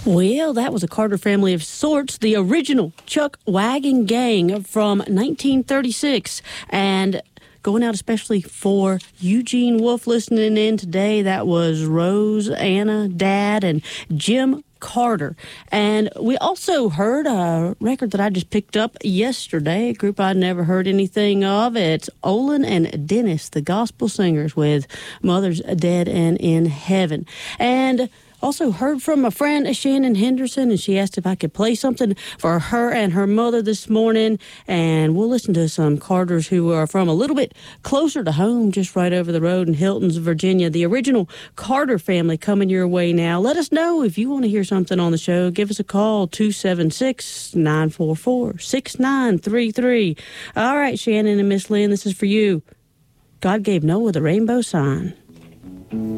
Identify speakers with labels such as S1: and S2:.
S1: Well, that was a Carter family of sorts, the original Chuck Wagon Gang from 1936. And going out especially for Eugene Wolf listening in today, that was Rose, Anna, Dad, and Jim Carter. And we also heard a record that I just picked up yesterday, a group I'd never heard anything of. It's Olin and Dennis, the gospel singers, with Mother's Dead and in Heaven. And also heard from my friend Shannon Henderson, and she asked if I could play something for her and her mother this morning. And we'll listen to some Carters who are from a little bit closer to home, just right over the road in Hiltons, Virginia. The original Carter family coming your way now. Let us know if you want to hear something on the show. Give us a call, 276-944-6933. All right, Shannon and Miss Lynn, this is for you. God gave Noah the rainbow sign.